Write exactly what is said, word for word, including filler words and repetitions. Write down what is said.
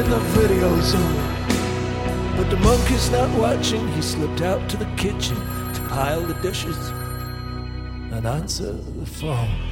in the video zone. But the monkey's not watching. He slipped out to the kitchen to pile the dishes and answer the phone.